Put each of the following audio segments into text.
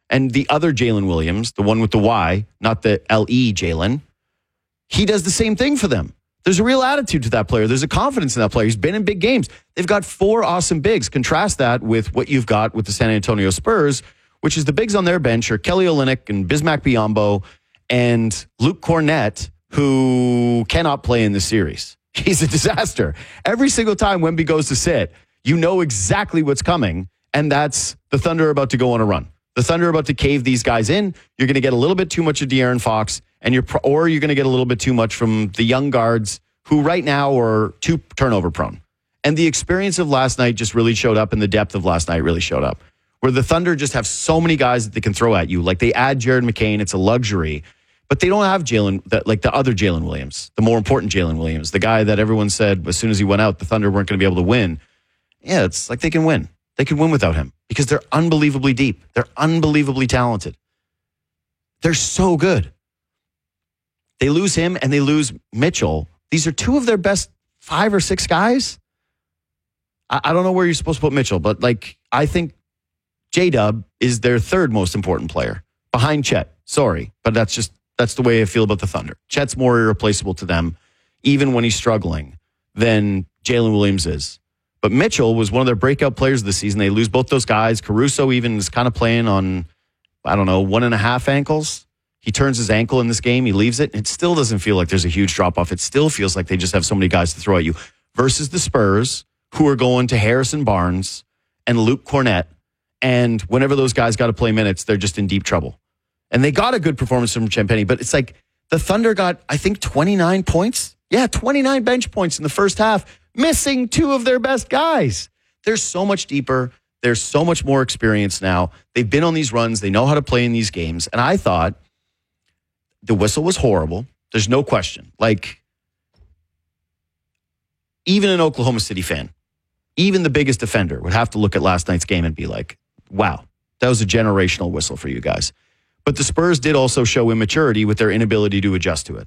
And the other Jalen Williams, the one with the Y, not the L-E Jalen, he does the same thing for them. There's a real attitude to that player. There's a confidence in that player. He's been in big games. They've got 4 awesome bigs. Contrast that with what you've got with the San Antonio Spurs, which is the bigs on their bench are Kelly Olynyk and Bismack Biyombo and Luke Cornett, who cannot play in this series. He's a disaster. Every single time Wemby goes to sit, you know exactly what's coming, and that's the Thunder are about to go on a run. The Thunder are about to cave these guys in. You're going to get a little bit too much of De'Aaron Fox, and you're going to get a little bit too much from the young guards who right now are too turnover prone. And the experience of last night just really showed up, and the depth of last night really showed up, where the Thunder just have so many guys that they can throw at you. Like they add Jared McCain, it's a luxury, but they don't have like the other Jalen Williams, the more important Jalen Williams, the guy that everyone said as soon as he went out, the Thunder weren't going to be able to win. Yeah, it's like they can win. They can win without him because they're unbelievably deep. They're unbelievably talented. They're so good. They lose him and they lose Mitchell. These are 2 of their best 5 or 6 guys. I don't know where you're supposed to put Mitchell, but like I think J-Dub is their 3rd most important player behind Chet. Sorry, but that's the way I feel about the Thunder. Chet's more irreplaceable to them, even when he's struggling, than Jalen Williams is. But Mitchell was one of their breakout players this season. They lose both those guys. Caruso even is kind of playing on, 1.5 ankles. He turns his ankle in this game. He leaves it. It still doesn't feel like there's a huge drop-off. It still feels like they just have so many guys to throw at you. Versus the Spurs, who are going to Harrison Barnes and Luke Cornett. And whenever those guys got to play minutes, they're just in deep trouble. And they got a good performance from Champagnie, but it's like the Thunder got, I think, 29 points. Yeah, 29 bench points in the first half, missing 2 of their best guys. They're so much deeper. They're so much more experienced now. They've been on these runs. They know how to play in these games. And I thought the whistle was horrible. There's no question. Like, even an Oklahoma City fan, even the biggest defender would have to look at last night's game and be like, wow, that was a generational whistle for you guys. But the Spurs did also show immaturity with their inability to adjust to it.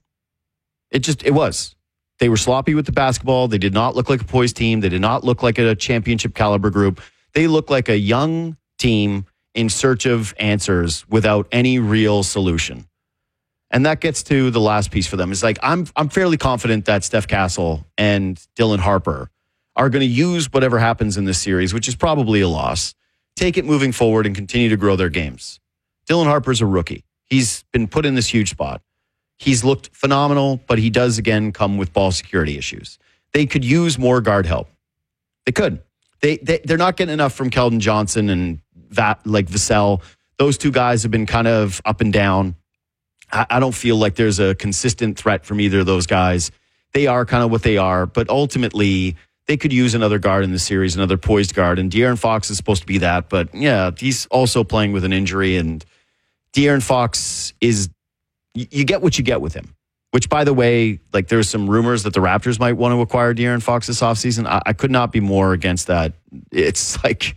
It was. They were sloppy with the basketball. They did not look like a poised team. They did not look like a championship caliber group. They looked like a young team in search of answers without any real solution. And that gets to the last piece for them. It's like, I'm fairly confident that Steph Castle and Dylan Harper are going to use whatever happens in this series, which is probably a loss, take it moving forward and continue to grow their games. Dylan Harper's a rookie. He's been put in this huge spot. He's looked phenomenal, but he does, again, come with ball security issues. They could use more guard help. They could. They're not getting enough from Keldon Johnson and Vassell. Those 2 guys have been kind of up and down. I don't feel like there's a consistent threat from either of those guys. They are kind of what they are, but ultimately they could use another guard in the series, another poised guard, and De'Aaron Fox is supposed to be that, but yeah, he's also playing with an injury, and De'Aaron Fox is, you get what you get with him, which, by the way, like there's some rumors that the Raptors might want to acquire De'Aaron Fox this offseason. I could not be more against that. It's like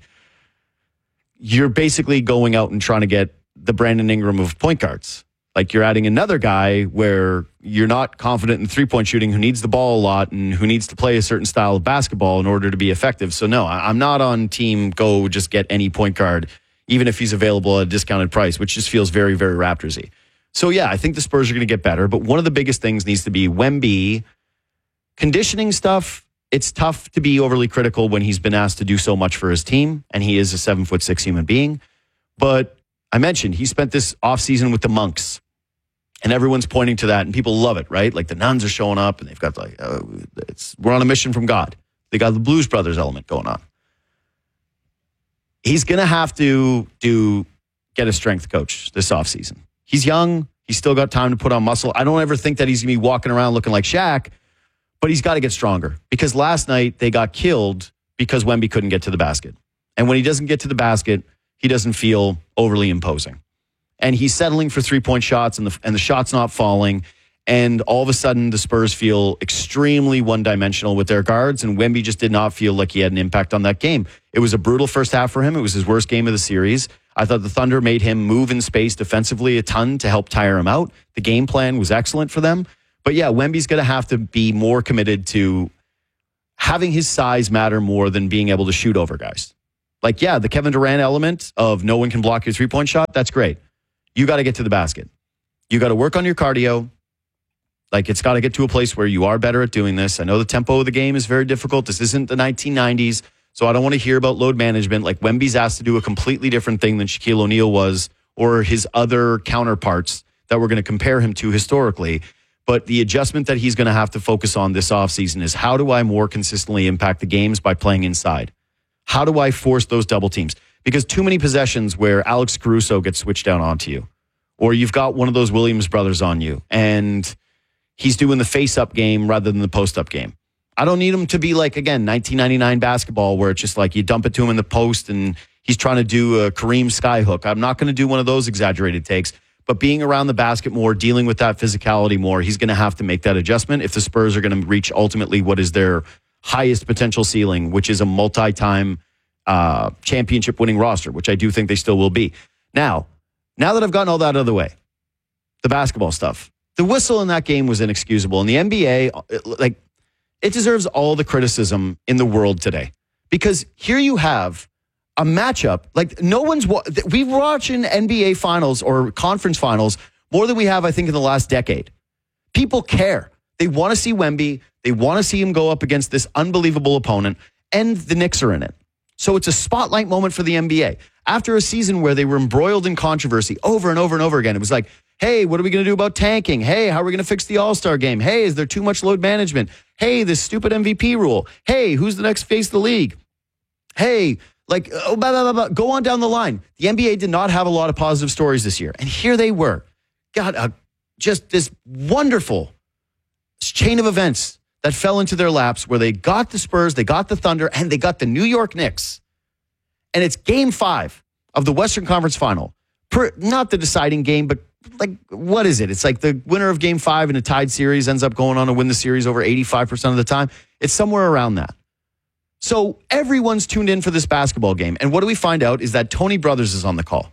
you're basically going out and trying to get the Brandon Ingram of point guards. Like you're adding another guy where you're not confident in three-point shooting, who needs the ball a lot and who needs to play a certain style of basketball in order to be effective. So no, I'm not on team go just get any point guard, even if he's available at a discounted price, which just feels very, very Raptors-y. So yeah, I think the Spurs are going to get better, but one of the biggest things needs to be Wemby. Conditioning stuff, it's tough to be overly critical when he's been asked to do so much for his team, and he is a 7'6" human being. But I mentioned he spent this offseason with the monks. And everyone's pointing to that, and people love it, right? Like the nuns are showing up, and they've got like, we're on a mission from God. They got the Blues Brothers element going on. He's going to have to get a strength coach this offseason. He's young. He's still got time to put on muscle. I don't ever think that he's going to be walking around looking like Shaq, but he's got to get stronger. Because last night they got killed because Wemby couldn't get to the basket. And when he doesn't get to the basket, he doesn't feel overly imposing. And he's settling for three-point shots, and the shot's not falling. And all of a sudden, the Spurs feel extremely one-dimensional with their guards, and Wemby just did not feel like he had an impact on that game. It was a brutal first half for him. It was his worst game of the series. I thought the Thunder made him move in space defensively a ton to help tire him out. The game plan was excellent for them. But yeah, Wemby's going to have to be more committed to having his size matter more than being able to shoot over guys. Like, yeah, the Kevin Durant element of no one can block your three-point shot, that's great. You got to get to the basket. You got to work on your cardio. Like, it's got to get to a place where you are better at doing this. I know the tempo of the game is very difficult. This isn't the 1990s, so I don't want to hear about load management. Like, Wemby's asked to do a completely different thing than Shaquille O'Neal was or his other counterparts that we're going to compare him to historically. But the adjustment that he's going to have to focus on this offseason is, how do I more consistently impact the games by playing inside? How do I force those double teams? Because too many possessions where Alex Caruso gets switched down onto you, or you've got one of those Williams brothers on you, and he's doing the face-up game rather than the post-up game. I don't need him to be like, again, 1999 basketball where it's just like you dump it to him in the post and he's trying to do a Kareem skyhook. I'm not going to do one of those exaggerated takes. But being around the basket more, dealing with that physicality more, he's going to have to make that adjustment if the Spurs are going to reach ultimately what is their highest potential ceiling, which is a multi-time championship-winning roster, which I do think they still will be. Now that I've gotten all that out of the way, the basketball stuff, the whistle in that game was inexcusable. And the NBA, it deserves all the criticism in the world today. Because here you have a matchup, like we've watched in NBA finals or conference finals more than we have, I think, in the last decade. People care. They want to see Wemby. They want to see him go up against this unbelievable opponent, and the Knicks are in it. So it's a spotlight moment for the NBA. After a season where they were embroiled in controversy over and over and over again, it was like, hey, what are we going to do about tanking? Hey, how are we going to fix the All-Star game? Hey, is there too much load management? Hey, this stupid MVP rule. Hey, who's the next face of the league? Hey, blah, blah, blah. Go on down the line. The NBA did not have a lot of positive stories this year. And here they were. God, just this wonderful chain of events that fell into their laps where they got the Spurs, they got the Thunder, and they got the New York Knicks. And it's game 5 of the Western Conference Final. Not the deciding game, but what is it? It's like the winner of game 5 in a tied series ends up going on to win the series over 85% of the time. It's somewhere around that. So everyone's tuned in for this basketball game. And what do we find out is that Tony Brothers is on the call.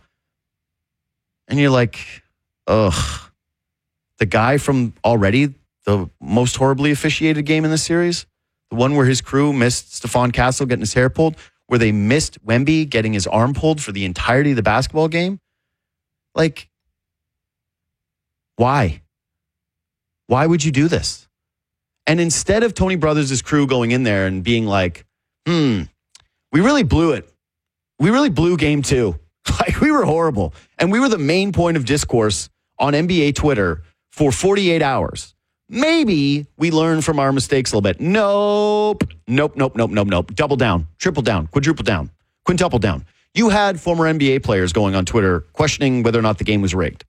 And you're like, ugh, the guy from already the most horribly officiated game in the series, the one where his crew missed Stephon Castle getting his hair pulled, where they missed Wemby getting his arm pulled for the entirety of the basketball game. Like, why? Why would you do this? And instead of Tony Brothers' crew going in there and being like, we really blew it. We really blew game 2. Like, we were horrible. And we were the main point of discourse on NBA Twitter for 48 hours. Maybe we learn from our mistakes a little bit. Nope. Double down, triple down, quadruple down, quintuple down. You had former NBA players going on Twitter questioning whether or not the game was rigged.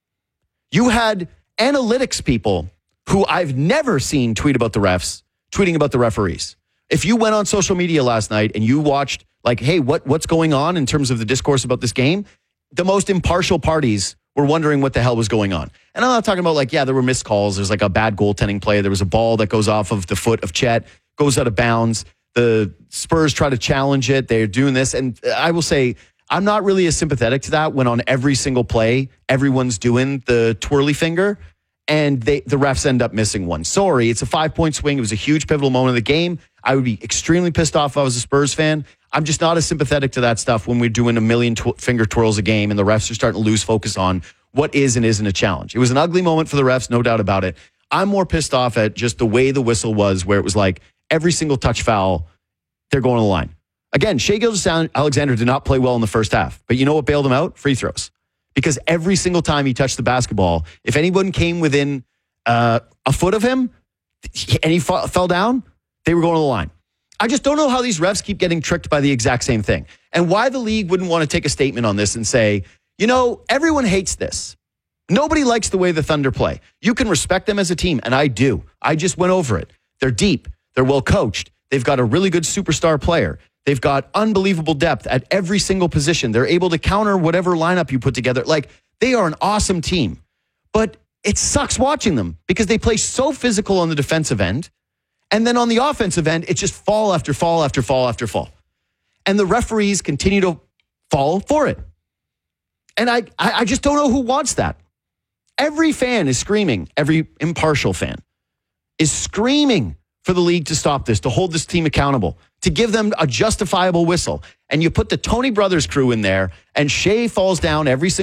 You had analytics people who I've never seen tweet about the refs, tweeting about the referees. If you went on social media last night and you watched, like, hey, what's going on in terms of the discourse about this game, the most impartial parties were wondering what the hell was going on. And I'm not talking about there were missed calls. There's like a bad goaltending play. There was a ball that goes off of the foot of Chet, goes out of bounds. The Spurs try to challenge it. They're doing this. And I will say, I'm not really as sympathetic to that when on every single play, everyone's doing the twirly finger and the refs end up missing one. Sorry, it's a 5-point swing. It was a huge pivotal moment of the game. I would be extremely pissed off if I was a Spurs fan. I'm just not as sympathetic to that stuff when we're doing a million finger twirls a game and the refs are starting to lose focus on what is and isn't a challenge. It was an ugly moment for the refs, no doubt about it. I'm more pissed off at just the way the whistle was, where it was like every single touch foul, they're going to the line. Again, Shai Gilgeous-Alexander did not play well in the first half, but you know what bailed him out? Free throws. Because every single time he touched the basketball, if anyone came within a foot of him and he fell down, they were going to the line. I just don't know how these refs keep getting tricked by the exact same thing. And why the league wouldn't want to take a statement on this and say, everyone hates this. Nobody likes the way the Thunder play. You can respect them as a team, and I do. I just went over it. They're deep. They're well coached. They've got a really good superstar player. They've got unbelievable depth at every single position. They're able to counter whatever lineup you put together. Like, they are an awesome team. But it sucks watching them because they play so physical on the defensive end. And then on the offensive end, it's just fall after fall after fall after fall. And the referees continue to fall for it. And I just don't know who wants that. Every fan is screaming, every impartial fan is screaming for the league to stop this, to hold this team accountable, to give them a justifiable whistle. And you put the Tony Brothers crew in there, and Shea falls down every single